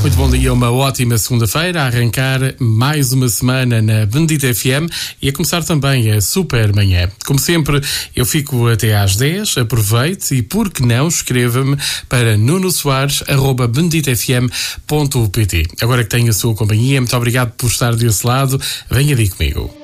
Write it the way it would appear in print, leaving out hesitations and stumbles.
Muito bom dia, uma ótima segunda-feira, a arrancar mais uma semana na Bendita FM e a começar também a Super Manhã. Como sempre, eu fico até às 10, aproveite e, por que não, escreva-me para nunosoares@benditafm.pt. Agora que tenho a sua companhia, muito obrigado por estar desse lado, venha aí comigo.